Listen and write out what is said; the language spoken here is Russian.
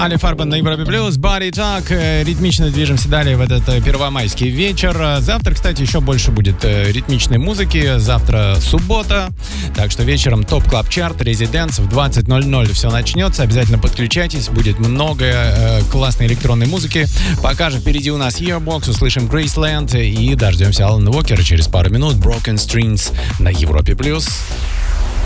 Али Фарбен на Европе Плюс, Body Talk. Ритмично движемся далее в этот первомайский вечер. Завтра, кстати, еще больше будет ритмичной музыки. Завтра суббота. Так что вечером ТОП Клаб Чарт, Резиденс в 20:00 все начнется. Обязательно подключайтесь. Будет много классной электронной музыки. Пока же впереди у нас Yearbox. Услышим Graceland и дождемся Алана Уокера через пару минут. Broken Strings на Европе Плюс.